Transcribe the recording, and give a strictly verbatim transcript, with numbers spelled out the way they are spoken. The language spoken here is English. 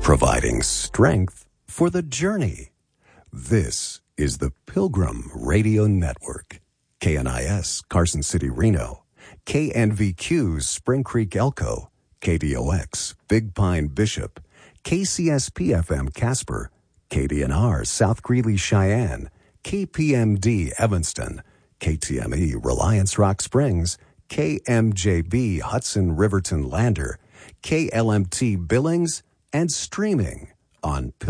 providing strength for the journey. This is the Pilgrim Radio Network. K N I S, Carson City, Reno. K N V Q, Spring Creek, Elko. K D O X, Big Pine, Bishop. K C S P F M, Casper. K D N R, South Greeley, Cheyenne. K P M D, Evanston. K T M E, Reliance Rock Springs. K M J B, Hudson, Riverton, Lander. K L M T, Billings, and streaming on Pilgrim